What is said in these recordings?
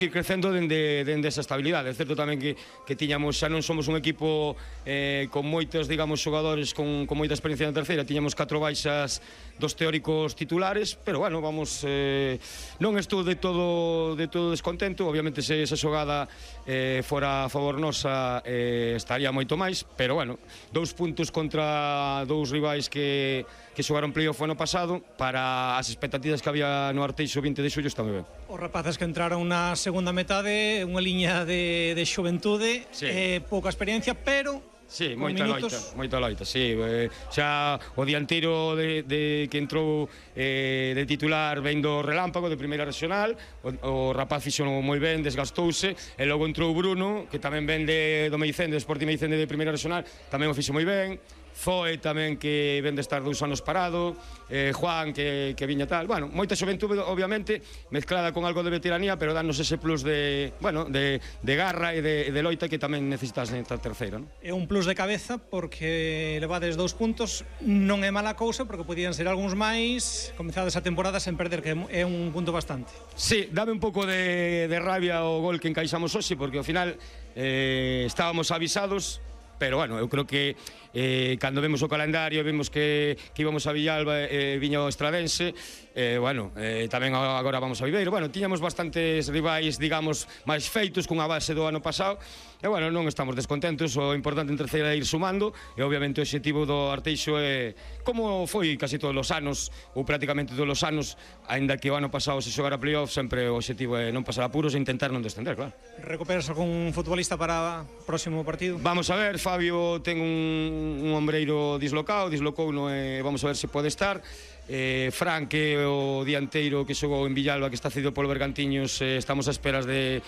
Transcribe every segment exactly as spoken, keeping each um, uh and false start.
ir crecendo dende, dende esa estabilidade. É certo tamén que, que tiñamos, xa non somos un equipo eh, con moitos, digamos, xogadores con, con moita experiencia na terceira, tiñamos catro baixas dos teóricos titulares, pero bueno, vamos, eh, non estou de todo de todo descontento. Obviamente se esa xogada eh, fora a favor nosa eh, estaría moito máis, pero bueno, dous puntos contra dous rivais que, que xogaron playoff ano pasado, para as expectativas que había no Arteixo vinte de xullo está moi ben. Os rapaces que entraron na segunda metade, unha liña de, de xuventude, sí. eh, pouca experiencia, pero sí, moita loita, moita loita, sí. Eh, xa o dianteiro de, de que entrou eh, de titular vendo Relámpago de primeira regional, o, o rapaz fixo moi ben, desgastouse, e logo entrou Bruno, que tamén ven de, do Meicende, de Sporting Meicende de primeira regional, tamén o fixo moi ben. Zoe tamén, que ven de estar dous anos parado, eh, Juan que, que viña tal, bueno, moita xuventude obviamente mezclada con algo de veteranía, pero danos ese plus de, bueno, de, de garra e de, de loita que tamén necesitas nesta terceira, non? É un plus de cabeza porque levades dous puntos, non é mala cousa porque podían ser algúns máis, comezades a temporada sen perder, que é un punto bastante. Sí, dame un pouco de, de rabia o gol que encaixamos hoxe, porque ao final eh, estábamos avisados, pero bueno, eu creo que eh, cando vemos o calendario vemos que, que íbamos a Villalba e eh, viña o Estradense, eh, bueno, eh, tamén agora vamos a Viveiro. Bueno, tiñamos bastantes rivais, digamos, máis feitos cunha base do ano pasado, e bueno, non estamos descontentos. O importante en terceira é ir sumando, e obviamente o objetivo do Arteixo é, como foi casi todos os anos, ou prácticamente todos os anos, aínda que o ano pasado se xogara playoff, sempre o objetivo é non pasar apuros e intentar non descender, claro. Recuperas algún futbolista para o próximo partido? Vamos a ver, Fabio ten un, un ombreiro dislocado, dislocouno e vamos a ver se pode estar. Eh, Fran, que é o dianteiro que xogou en Villalba, que está cedido polo Bergantiños, eh, estamos a esperas de,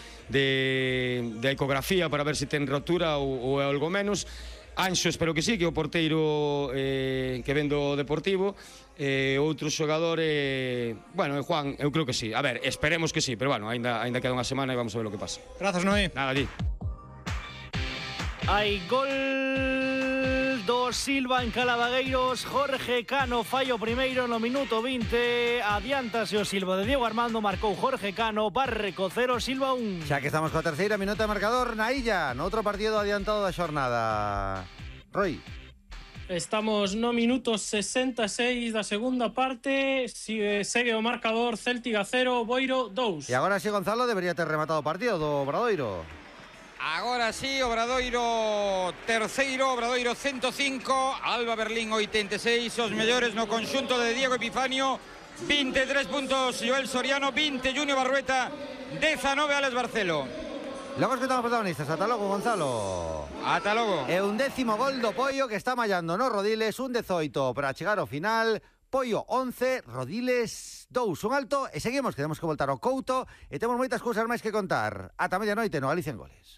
de, de ecografía para ver se ten rotura ou, ou é algo menos. Anxo, espero que sí, que é o porteiro eh, que ven do Deportivo. Eh, outro xogador, eh, bueno, Juan, eu creo que sí. A ver, esperemos que sí, pero bueno, ainda, ainda queda unha semana e vamos a ver o que pasa. Grazas, Noé. Nada, di. Hai gol do Silva en Calavagueiros. Jorge Cano fallo primeiro no minuto vinte. Adiántase o Silva de Diego Armando, marcou Jorge Cano. Barreco cero, Silva un. Xa que estamos coa terceira, minuto de marcador na Illa, no outro partido adiantado da xornada. Roy. Estamos no minuto sesenta e seis da segunda parte. Sigue, segue o marcador Céltiga cero, Boiro dous. E agora si Gonzalo debería ter rematado o partido do Obradoiro. Agora sí, Obradoiro terceiro, Obradoiro ciento cinco, Alba Berlín oitenta e seis, os mellores no conxunto de Diego Epifanio, veintitrés puntos Joel Soriano, veinte Junior Barrueta, diecinueve Alex Barcelo. Logo escoitamos protagonistas, ata logo, Gonzalo. Ata logo. E un décimo gol do Poio que está mallando nos Rodiles, un dezoito para chegar ao final. Poio once, Rodiles dous, un alto, e seguimos, que temos que voltar ao Couto e temos moitas cousas máis que contar. Ata medianoite no Galicia en Goles.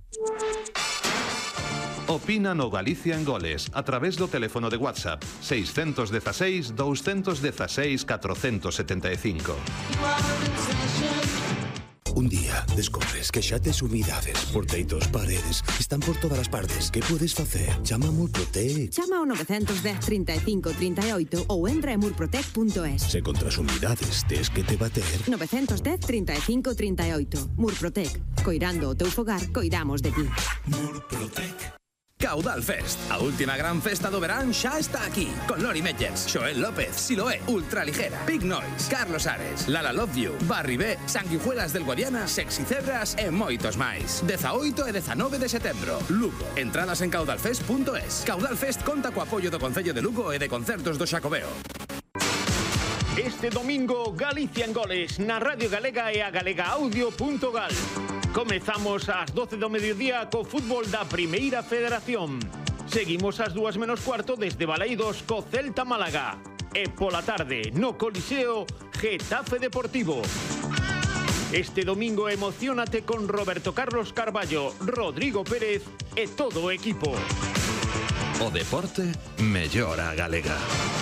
Opina no Galicia en Goles a través do teléfono de WhatsApp seiscentos dezasseis, douscentos dezasseis, catrocentos setenta e cinco. Un día descobres que xa tes humidades por teitos, paredes, están por todas as partes. Que podes facer? Chama a Murprotec. Chama ao nove un cero, trinta e cinco, trinta e oito ou entra en murprotec punto es. Se contra as humidades tes que te bater. nove un cero, trinta e cinco, trinta e oito. Murprotec. Coirando o teu fogar, coidamos de ti. Murprotec. Caudal Fest, a última gran festa do verán xa está aquí, con Lori Meyers, Xoel López, Siloé, Ultraligera, Big Noise, Carlos Ares, Lala Love You, Barry B, Sanguijuelas del Guadiana, Sexy Cebras e moitos máis. dezaoito e dezanove de setembro, Lugo. Entradas en caudalfest punto es. Caudal Fest conta co apoio do Concello de Lugo e de Concertos do Xacobeo. Este domingo, Galicia en Goles, na Radio Galega e a galega audio punto gal. Comezamos ás doce do mediodía co fútbol da Primeira Federación. Seguimos ás dúas menos cuarto desde Baleidos co Celta Málaga. E pola tarde, no Coliseo, Getafe Deportivo. Este domingo emocionate con Roberto Carlos Carballo, Rodrigo Pérez e todo o equipo. O deporte mellora a galega.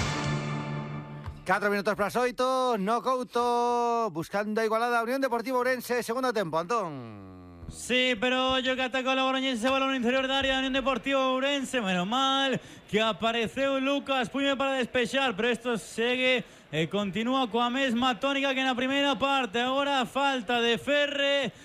catro minutos para as oito, no Couto, buscando a igualada Unión Deportiva Ourense, segundo tempo, Antón. Sí, pero yo que atacó la Boloñense, balón interior de área, Unión Deportiva Ourense, menos mal que apareceu Lucas Puime para despexar, pero esto segue e continúa coa mesma tónica que na primeira parte. Agora falta de Ferre